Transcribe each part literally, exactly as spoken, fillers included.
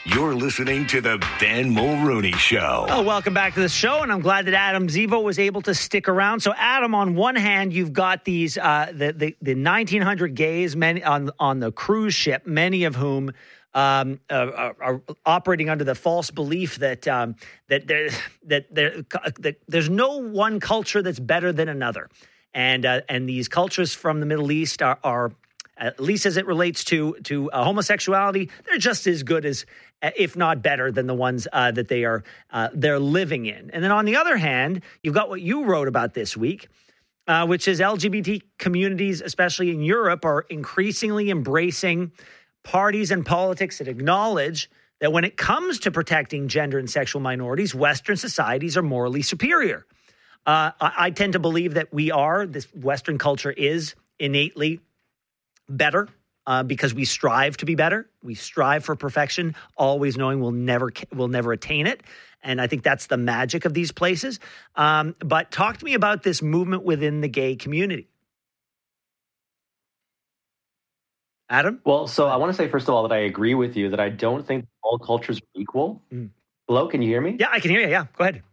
You're listening to the Ben Mulrooney Show. Oh, welcome back to the show, and I'm glad that Adam Zivo was able to stick around. So, Adam, on one hand, you've got these uh, the, the the nineteen hundred gays many on on the cruise ship, many of whom um, uh, are, are operating under the false belief that um, that there that there that there's no one culture that's better than another, and uh, and these cultures from the Middle East are. are at least as it relates to to uh, homosexuality, they're just as good as, if not better, than the ones uh, that they are uh, they're living in. And then on the other hand, you've got what you wrote about this week, uh, which is L G B T communities, especially in Europe, are increasingly embracing parties and politics that acknowledge that when it comes to protecting gender and sexual minorities, Western societies are morally superior. Uh, I, I tend to believe that we are, this Western culture is innately better uh, because we strive to be better. We strive for perfection, always knowing we'll never we'll never attain it. And I think that's the magic of these places. Um, but talk to me about this movement within the gay community. Adam? Well, so I want to say, first of all, that I agree with you that I don't think all cultures are equal. Mm. Hello, can you hear me? Yeah, I can hear you. Yeah, go ahead.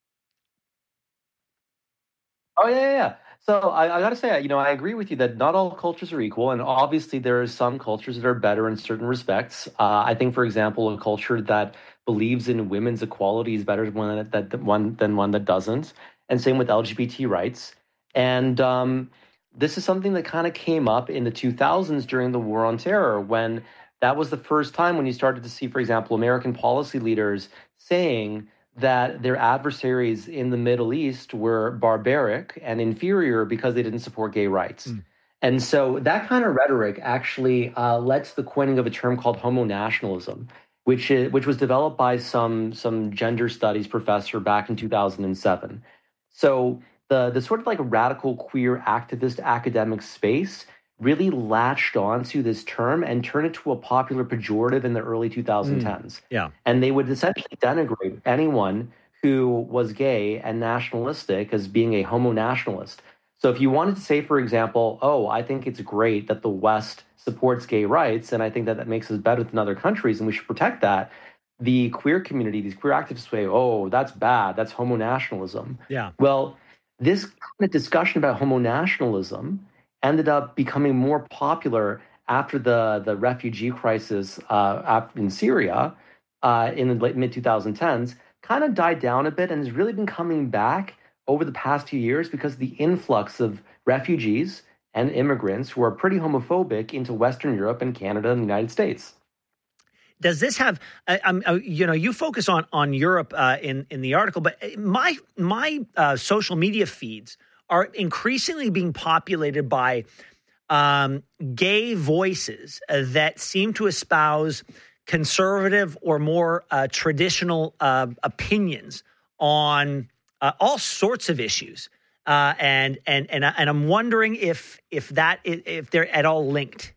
Oh, yeah, yeah, yeah. So I, I got to say, you know, I agree with you that not all cultures are equal, and obviously there are some cultures that are better in certain respects. Uh, I think, for example, a culture that believes in women's equality is better than one that, that one than one that doesn't, and same with L G B T rights. And um, this is something that kind of came up in the two thousands during the War on Terror, when that was the first time when you started to see, for example, American policy leaders saying that their adversaries in the Middle East were barbaric and inferior because they didn't support gay rights. Mm. And so that kind of rhetoric actually uh, led to the coining of a term called homonationalism, which is, which was developed by some, some gender studies professor back in two thousand seven. So the, the sort of like radical queer activist academic space really latched onto this term and turned it to a popular pejorative in the early twenty tens. Mm, yeah. And they would essentially denigrate anyone who was gay and nationalistic as being a homo-nationalist. So if you wanted to say, for example, oh, I think it's great that the West supports gay rights, and I think that that makes us better than other countries, and we should protect that, the queer community, these queer activists say, oh, that's bad, that's homo-nationalism. Yeah. Well, this kind of discussion about homo-nationalism ended up becoming more popular after the, the refugee crisis uh, in Syria uh, in the late mid twenty tens, kind of died down a bit and has really been coming back over the past few years because of the influx of refugees and immigrants who are pretty homophobic into Western Europe and Canada and the United States. Does this have, uh, um, uh, you know, you focus on on Europe uh, in, in the article, but my, my uh, social media feeds are increasingly being populated by um, gay voices uh, that seem to espouse conservative or more uh, traditional uh, opinions on uh, all sorts of issues, uh, and and and and I'm wondering if if that if they're at all linked.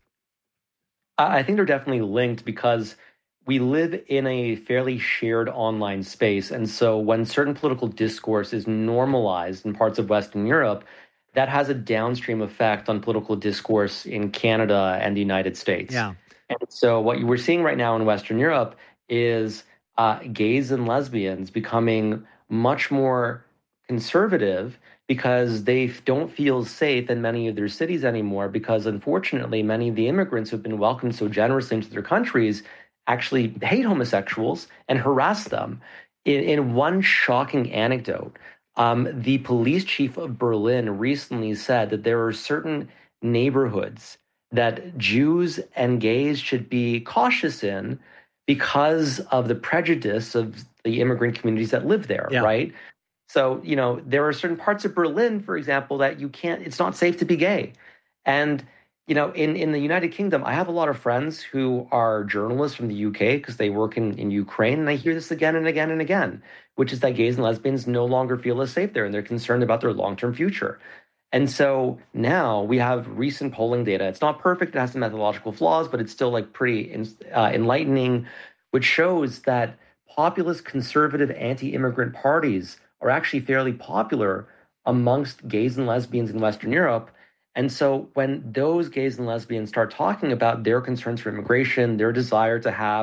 I think they're definitely linked because we live in a fairly shared online space. And so when certain political discourse is normalized in parts of Western Europe, that has a downstream effect on political discourse in Canada and the United States. Yeah. And so what we're seeing right now in Western Europe is uh, gays and lesbians becoming much more conservative because they don't feel safe in many of their cities anymore, because unfortunately, many of the immigrants who've been welcomed so generously into their countries actually hate homosexuals and harass them. In, in one shocking anecdote, um, the police chief of Berlin recently said that there are certain neighborhoods that Jews and gays should be cautious in because of the prejudice of the immigrant communities that live there, yeah. right? So, you know, there are certain parts of Berlin, for example, that you can't, it's not safe to be gay. And you know, in, in the United Kingdom, I have a lot of friends who are journalists from the U K because they work in, in Ukraine, and I hear this again and again and again, which is that gays and lesbians no longer feel as safe there, and they're concerned about their long-term future. And so now we have recent polling data. It's not perfect, it has some methodological flaws, but it's still like pretty uh, enlightening, which shows that populist, conservative, anti-immigrant parties are actually fairly popular amongst gays and lesbians in Western Europe. And so when those gays and lesbians start talking about their concerns for immigration, their desire to have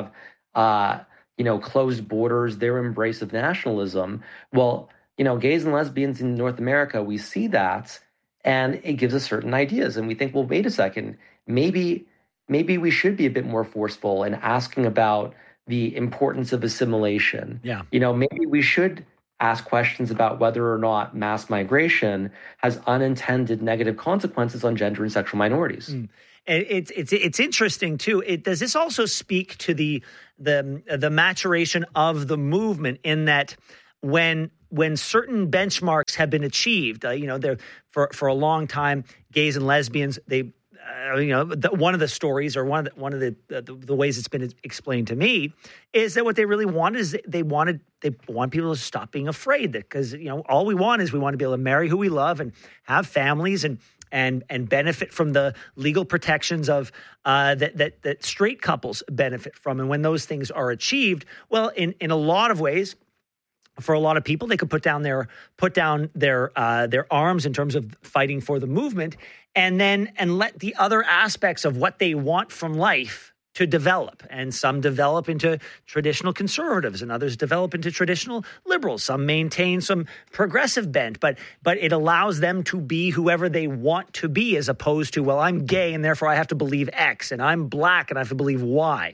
uh, you know, closed borders, their embrace of nationalism. Well, you know, gays and lesbians in North America, we see that, and it gives us certain ideas. And we think, well, wait a second, maybe, maybe we should be a bit more forceful in asking about the importance of assimilation. Yeah. You know, maybe we should ask questions about whether or not mass migration has unintended negative consequences on gender and sexual minorities. Mm. It's it's it's interesting too. It, does this also speak to the the the maturation of the movement in that when when certain benchmarks have been achieved, uh, you know, there for for a long time, gays and lesbians, they, uh, you know, the, one of the stories or one of the, one of the, the the ways it's been explained to me is that what they really wanted is they wanted they want people to stop being afraid, because you know all we want is we want to be able to marry who we love and have families and. and and benefit from the legal protections of uh, that, that that straight couples benefit from. And when those things are achieved, well, in, in a lot of ways, for a lot of people, they could put down their put down their uh, their arms in terms of fighting for the movement, and then and let the other aspects of what they want from life to develop. And some develop into traditional conservatives and others develop into traditional liberals. Some maintain some progressive bent, but but it allows them to be whoever they want to be, as opposed to, well, I'm gay and therefore I have to believe X, and I'm black and I have to believe Y.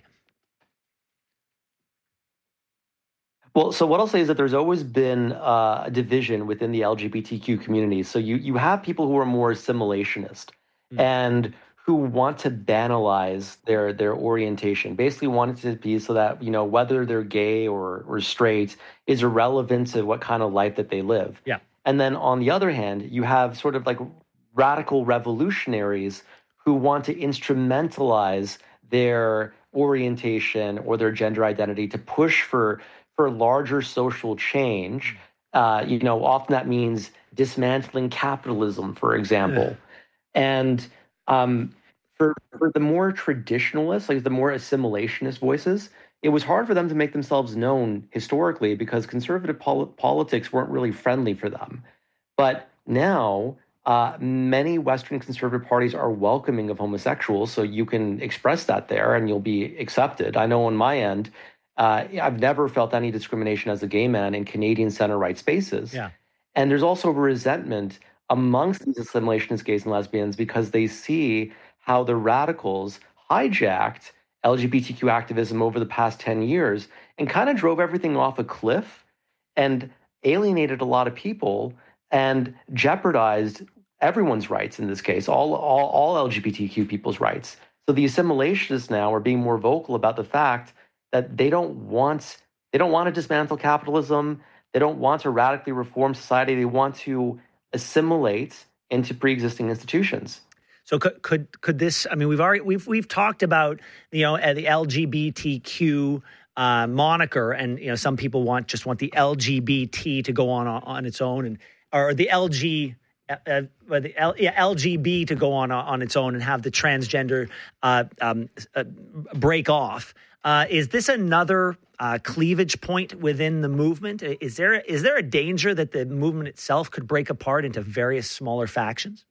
Well, so what I'll say is that there's always been uh, a division within the L G B T Q community. So you you have people who are more assimilationist mm. and who want to banalize their their orientation, basically want it to be so that, you know, whether they're gay or or straight is irrelevant to what kind of life that they live. Yeah. And then on the other hand, you have sort of like radical revolutionaries who want to instrumentalize their orientation or their gender identity to push for for larger social change. Uh, you know, often that means dismantling capitalism, for example. Yeah. And Um, for, for the more traditionalists, like the more assimilationist voices, it was hard for them to make themselves known historically because conservative pol- politics weren't really friendly for them. But now, uh, many Western conservative parties are welcoming of homosexuals, so you can express that there and you'll be accepted. I know on my end, uh, I've never felt any discrimination as a gay man in Canadian center-right spaces. Yeah. And there's also resentment amongst these assimilationist gays and lesbians because they see how the radicals hijacked L G B T Q activism over the past ten years and kind of drove everything off a cliff and alienated a lot of people and jeopardized everyone's rights in this case, all, all, all L G B T Q people's rights. So the assimilationists now are being more vocal about the fact that they don't want, they don't want to dismantle capitalism. They don't want to radically reform society. They want to assimilate into pre-existing institutions. So could could could this? I mean, we've already we've we've talked about, you know, uh, the L G B T Q uh, moniker, and you know, some people want just want the L G B T to go on on its own, and or the L G. Uh, uh, the L, yeah, L G B to go on on its own and have the transgender uh, um, uh, break off. Uh, is this another uh, cleavage point within the movement? Is there is there a danger that the movement itself could break apart into various smaller factions?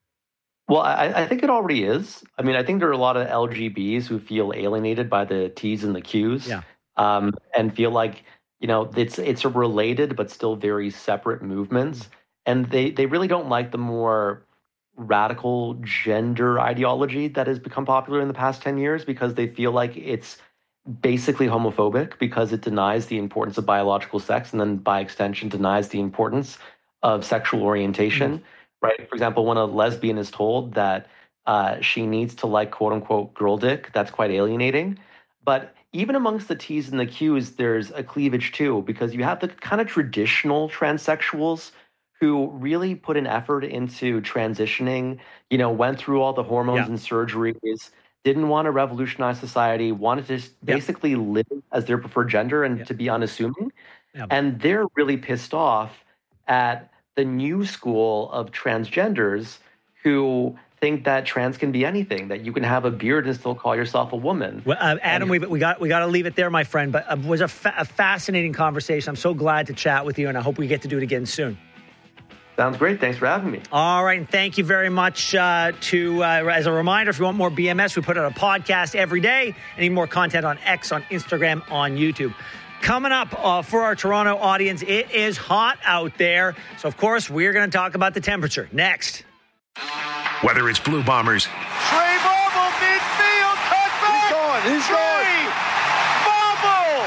Well, I, I think it already is. I mean, I think there are a lot of L G Bs who feel alienated by the T's and the Q's, yeah. um, and feel like, you know, it's it's a related but still very separate movements. Mm-hmm. And they, they really don't like the more radical gender ideology that has become popular in the past ten years because they feel like it's basically homophobic because it denies the importance of biological sex and then by extension denies the importance of sexual orientation, mm-hmm. right? For example, when a lesbian is told that uh, she needs to like quote unquote girl dick, that's quite alienating. But even amongst the T's and the Q's, there's a cleavage too, because you have the kind of traditional transsexuals who really put an effort into transitioning, you know, went through all the hormones yeah. and surgeries, didn't want to revolutionize society, wanted to just yep. basically live as their preferred gender and yep. to be unassuming. Yep. And they're really pissed off at the new school of transgenders who think that trans can be anything, that you can have a beard and still call yourself a woman. Well, uh, Adam, we, we got we got to leave it there, my friend, but it was a, fa- a fascinating conversation. I'm so glad to chat with you, and I hope we get to do it again soon. Sounds great. Thanks for having me. All right. And thank you very much uh, to, uh, as a reminder, if you want more B M S, we put out a podcast every day. Any more content on X, on Instagram, on YouTube. Coming up uh, for our Toronto audience, it is hot out there. So, of course, we're going to talk about the temperature next. Whether it's Blue Bombers. Trey Bobble, midfield, cut back. He's gone. He's Trey gone. Bobble.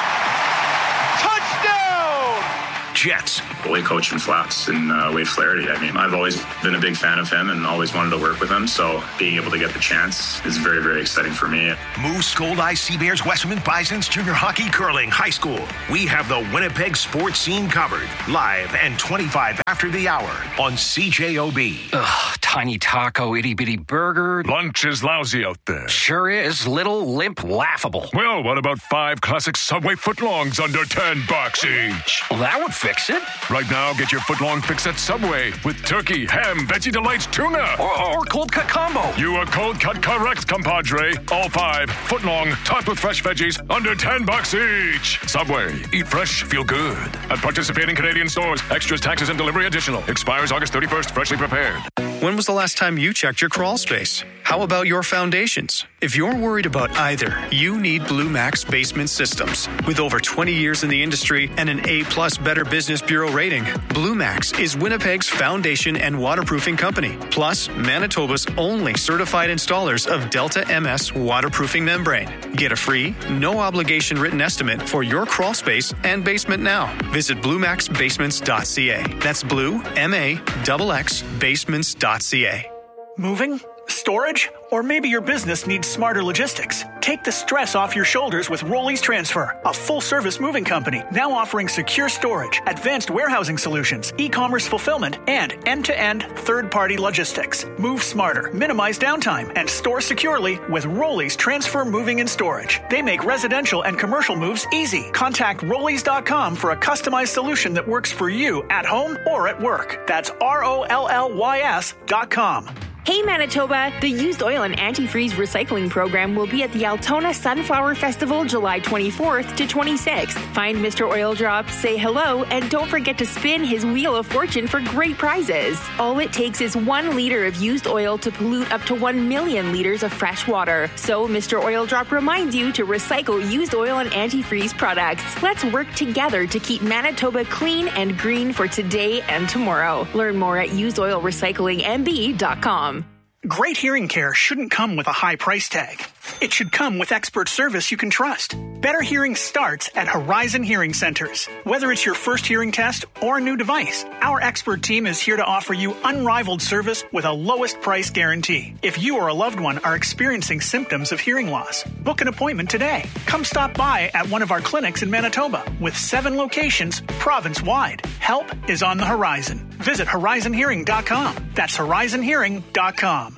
Touchdown. Jets. Wade coach in Flats and uh, Wade Flaherty. I mean, I've always been a big fan of him and always wanted to work with him. So being able to get the chance is very, very exciting for me. Moose, Goldeye, Sea Bears, Westerman, Bisons, junior hockey, curling, high school. We have the Winnipeg sports scene covered. Live and twenty-five after the hour on C J O B. Ugh, tiny taco, itty bitty burger. Lunch is lousy out there. Sure is. Little, limp, laughable. Well, what about five classic Subway footlongs under ten bucks each? Well, that would fix it. Right now, get your footlong fix at Subway with turkey, ham, veggie delights, tuna. Or, or cold cut combo. You are cold cut correct, compadre. All five footlong, topped with fresh veggies, under ten bucks each. Subway, eat fresh, feel good. At participating Canadian stores, extras, taxes, and delivery additional. Expires August thirty-first, freshly prepared. When was the last time you checked your crawl space? How about your foundations? If you're worried about either, you need Blue Max Basement Systems. With over twenty years in the industry and an A-plus Better Business Bureau rating, Blue Max is Winnipeg's foundation and waterproofing company, plus Manitoba's only certified installers of Delta M S waterproofing membrane. Get a free, no-obligation written estimate for your crawl space and basement now. Visit blue max basements dot c a. That's blue, M A X X, basements dot c a. Moving? Storage? Or maybe your business needs smarter logistics. Take the stress off your shoulders with Rollies Transfer, a full-service moving company now offering secure storage, advanced warehousing solutions, e-commerce fulfillment, and end-to-end third-party logistics. Move smarter, minimize downtime, and store securely with Rollies Transfer Moving and Storage. They make residential and commercial moves easy. Contact rollies dot com for a customized solution that works for you at home or at work. That's R O L L Y S dot com. Hey Manitoba, the used oil and antifreeze recycling program will be at the Altona Sunflower Festival July twenty-fourth to twenty-sixth. Find Mister Oil Drop, say hello, and don't forget to spin his Wheel of Fortune for great prizes. All it takes is one liter of used oil to pollute up to one million liters of fresh water. So Mister Oil Drop reminds you to recycle used oil and antifreeze products. Let's work together to keep Manitoba clean and green for today and tomorrow. Learn more at used oil recycling m b dot com. Great hearing care shouldn't come with a high price tag. It should come with expert service you can trust. Better hearing starts at Horizon Hearing Centers. Whether it's your first hearing test or a new device, our expert team is here to offer you unrivaled service with a lowest price guarantee. If you or a loved one are experiencing symptoms of hearing loss, book an appointment today. Come stop by at one of our clinics in Manitoba with seven locations province-wide. Help is on the horizon. Visit horizon hearing dot com. That's horizon hearing dot com.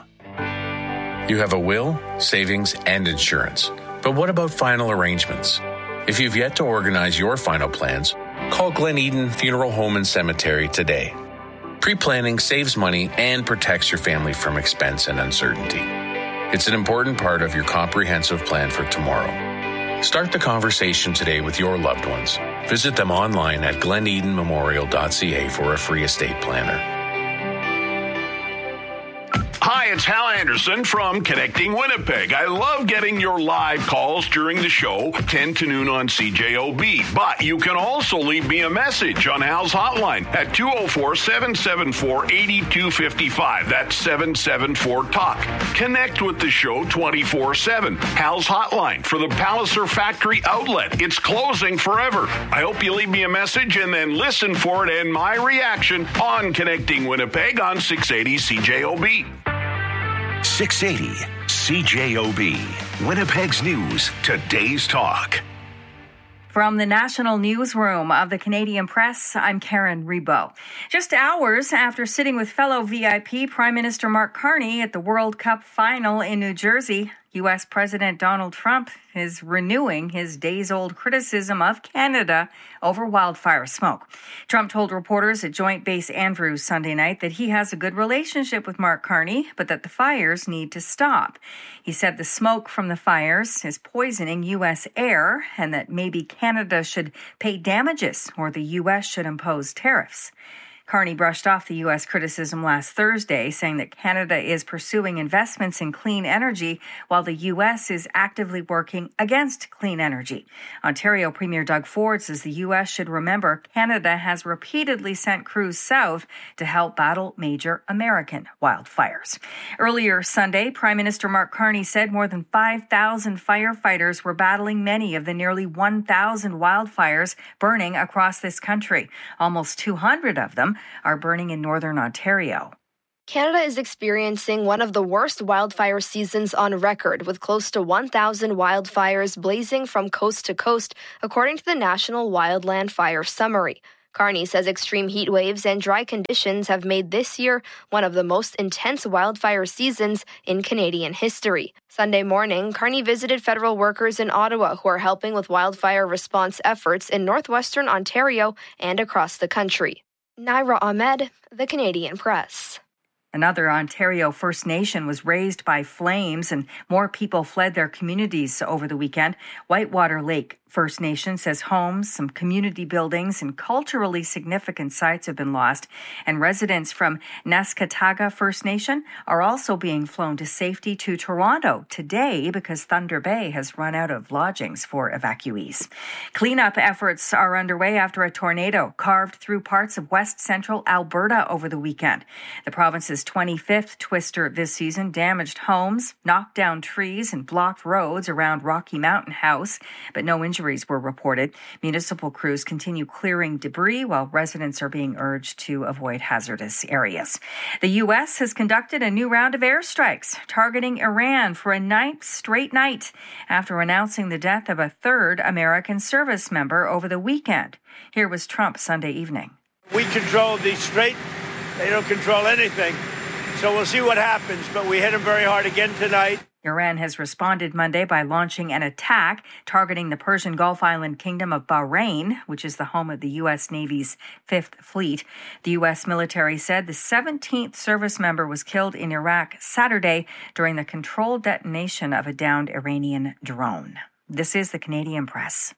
You have a will, savings, and insurance. But what about final arrangements? If you've yet to organize your final plans, call Glen Eden Funeral Home and Cemetery today. Pre-planning saves money and protects your family from expense and uncertainty. It's an important part of your comprehensive plan for tomorrow. Start the conversation today with your loved ones. Visit them online at glen eden memorial dot c a for a free estate planner. Hi, it's Hal Anderson from Connecting Winnipeg. I love getting your live calls during the show, ten to noon on C J O B. But you can also leave me a message on Hal's hotline at two oh four, seven seven four, eight two five five. That's seven seven four talk. Connect with the show twenty-four seven. Hal's hotline for the Palliser Factory outlet. It's closing forever. I hope you leave me a message and then listen for it and my reaction on Connecting Winnipeg on six eighty C J O B. six eighty C J O B. Winnipeg's News, today's talk. From the National Newsroom of the Canadian Press, I'm Karen Rebo. Just hours after sitting with fellow V I P Prime Minister Mark Carney at the World Cup final in New Jersey, U S President Donald Trump is renewing his days-old criticism of Canada over wildfire smoke. Trump told reporters at Joint Base Andrews Sunday night that he has a good relationship with Mark Carney, but that the fires need to stop. He said the smoke from the fires is poisoning U S air and that maybe Canada should pay damages or the U S should impose tariffs. Carney brushed off the U S criticism last Thursday, saying that Canada is pursuing investments in clean energy while the U S is actively working against clean energy. Ontario Premier Doug Ford says the U S should remember Canada has repeatedly sent crews south to help battle major American wildfires. Earlier Sunday, Prime Minister Mark Carney said more than five thousand firefighters were battling many of the nearly one thousand wildfires burning across this country. Almost two hundred of them are burning in northern Ontario. Canada is experiencing one of the worst wildfire seasons on record, with close to one thousand wildfires blazing from coast to coast, according to the National Wildland Fire Summary. Carney says extreme heat waves and dry conditions have made this year one of the most intense wildfire seasons in Canadian history. Sunday morning, Carney visited federal workers in Ottawa who are helping with wildfire response efforts in northwestern Ontario and across the country. Naira Ahmed, The Canadian Press. Another Ontario First Nation was razed by flames and more people fled their communities over the weekend. Whitewater Lake First Nation says homes, some community buildings, and culturally significant sites have been lost. And residents from Nescataga First Nation are also being flown to safety to Toronto today because Thunder Bay has run out of lodgings for evacuees. Cleanup efforts are underway after a tornado carved through parts of west central Alberta over the weekend. The province's twenty-fifth twister this season damaged homes, knocked down trees, and blocked roads around Rocky Mountain House, but no injuries were reported. Municipal crews continue clearing debris while residents are being urged to avoid hazardous areas. The U S has conducted a new round of airstrikes targeting Iran for a ninth straight night after announcing the death of a third American service member over the weekend. Here was Trump Sunday evening. We control the strait. They don't control anything. So we'll see what happens, but we hit them very hard again tonight. Iran has responded Monday by launching an attack targeting the Persian Gulf island kingdom of Bahrain, which is the home of the U S Navy's Fifth Fleet. The U S military said the seventeenth service member was killed in Iraq Saturday during the controlled detonation of a downed Iranian drone. This is the Canadian Press.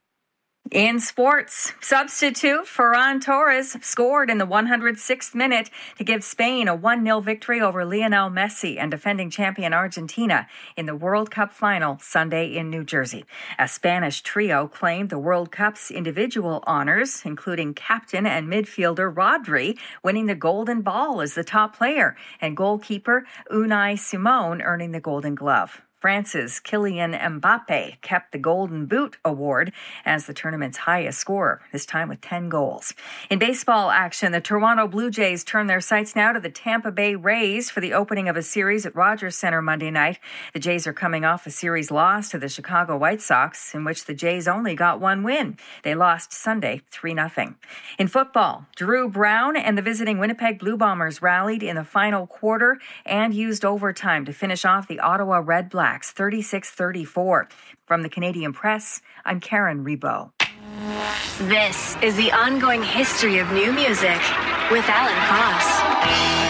In sports, substitute Ferran Torres scored in the one hundred sixth minute to give Spain a one nil victory over Lionel Messi and defending champion Argentina in the World Cup final Sunday in New Jersey. A Spanish trio claimed the World Cup's individual honors, including captain and midfielder Rodri winning the Golden Ball as the top player and goalkeeper Unai Simon earning the Golden Glove. France's Kylian Mbappe kept the Golden Boot award as the tournament's highest scorer, this time with ten goals. In baseball action, the Toronto Blue Jays turn their sights now to the Tampa Bay Rays for the opening of a series at Rogers Center Monday night. The Jays are coming off a series loss to the Chicago White Sox, in which the Jays only got one win. They lost Sunday three nothing. In football, Drew Brown and the visiting Winnipeg Blue Bombers rallied in the final quarter and used overtime to finish off the Ottawa Red Blacks thirty-six thirty-four. From the Canadian Press, I'm Karen Rebo. This is the ongoing history of new music with Alan Cross.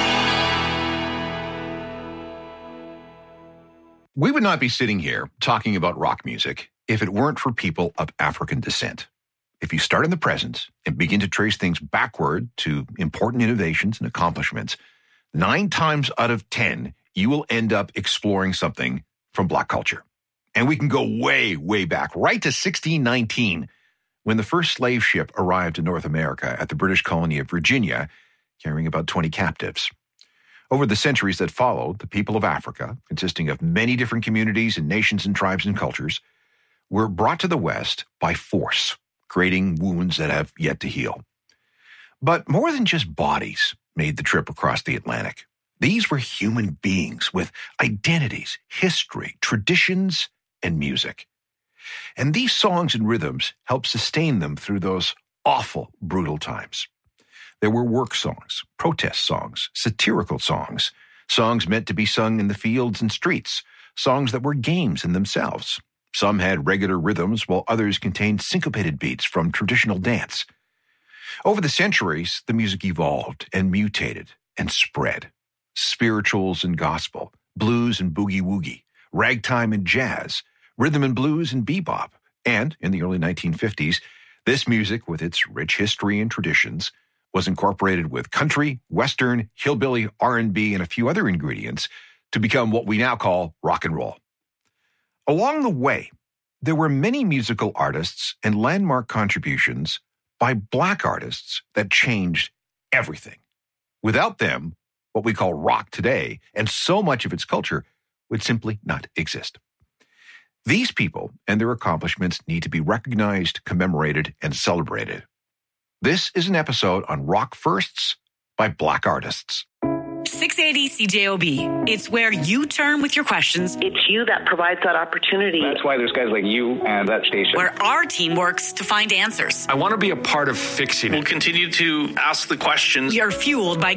We would not be sitting here talking about rock music if it weren't for people of African descent. If you start in the present and begin to trace things backward to important innovations and accomplishments, nine times out of ten, you will end up exploring something from Black culture. And we can go way, way back, right to sixteen nineteen, when the first slave ship arrived in North America at the British colony of Virginia, carrying about twenty captives. Over the centuries that followed, the people of Africa, consisting of many different communities and nations and tribes and cultures, were brought to the West by force, creating wounds that have yet to heal. But more than just bodies made the trip across the Atlantic. These were human beings with identities, history, traditions, and music. And these songs and rhythms helped sustain them through those awful, brutal times. There were work songs, protest songs, satirical songs, songs meant to be sung in the fields and streets, songs that were games in themselves. Some had regular rhythms, while others contained syncopated beats from traditional dance. Over the centuries, the music evolved and mutated and spread. Spirituals and gospel, blues and boogie-woogie, ragtime and jazz, rhythm and blues and bebop. And in the early nineteen fifties, this music, with its rich history and traditions, was incorporated with country, western, hillbilly, R and B, and a few other ingredients to become what we now call rock and roll. Along the way, there were many musical artists and landmark contributions by black artists that changed everything. Without them, what we call rock today, and so much of its culture, would simply not exist. These people and their accomplishments need to be recognized, commemorated, and celebrated. This is an episode on rock firsts by black artists. six eighty C J O B. It's where you turn with your questions. It's you that provides that opportunity. That's why there's guys like you and that station. Where our team works to find answers. I want to be a part of fixing it. We'll continue to ask the questions. We are fueled by